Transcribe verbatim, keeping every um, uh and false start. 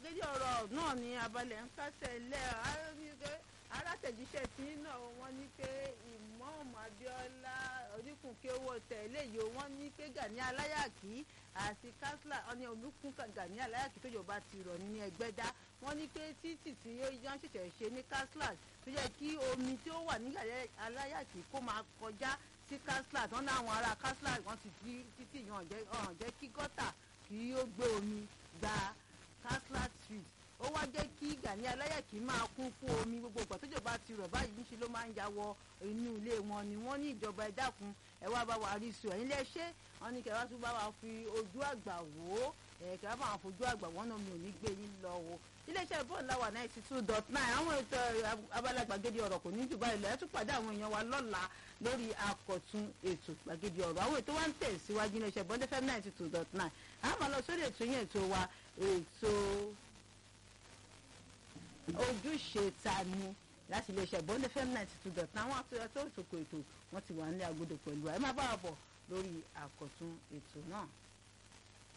gbàgede ọ̀rọ̀ náà ní abalẹ̀ ń kásẹ̀ lẹ́ alátẹ̀jíṣẹ́ tí náà wọ́n ní pé Imam Abíọ́lá oníkùnkè owó tẹ̀lé yìí wọ́n ní pé Gani Aláyàkí àti Kansila ọ̀ní olùkún Gani Aláyàkí tó jọba ti rọ̀ ní Ẹgbẹ́dá wọ́n ní pé títì tí yọ́n ṣẹ̀ṣẹ̀ ṣe ní Kansila tó yẹ kí omi tí ó wà ní Gani Aláyàkí kó máa kọjá sí Kansila tó ń ná àwọn ará Kansila wọ́n ti fi títì yàn jẹ́ kí gọ́tà kí ó gbé omi gba Kansila street ó wá jẹ́ kí Gani Aláyàkí máa kún fún omi gbogbo ìgbà tójọba ti rọ̀ báyìí níṣẹ́ ló máa ń ya wọ inú ilé wọn ni wọ́n ní ìjọba ẹ dákun ẹ wá bá wa rí sùn ẹ̀yin lẹ́ṣẹ́ wọn ní kẹwàá tún bá wa fi ojú àgbà wò ó ẹ̀ kẹwàá bá wọn fojú àgbà wọn náà mi ò ní gbé yín lọ o iléeṣẹ́ bọ́ọ̀lù láwà ninety two dot nine àwọn ètò abala gbàgede ọ̀rọ̀ kò ní jù báyìí lọ ẹ tún pàdé àwọn èèyàn wa lọ́la lórí àkọ̀tun ètò gbàgede ọ̀rọ̀ àwọn ètò wa ń tẹ̀síwájú iléeṣẹ́ bọ́ọ̀lù fm ninety two dot nine àwọn máa lọ sórí ètò yẹn ètò wa ètò ojúṣe ta ni láti iléeṣẹ́ bọ́ọ̀lù fm ninety two dot nine àwọn àtúnyẹ tó ìtòkò ètò wọn ti wà nílé agodo pẹ̀lú ẹ má bá wa bọ̀ lórí àkọ̀tun ètò náà.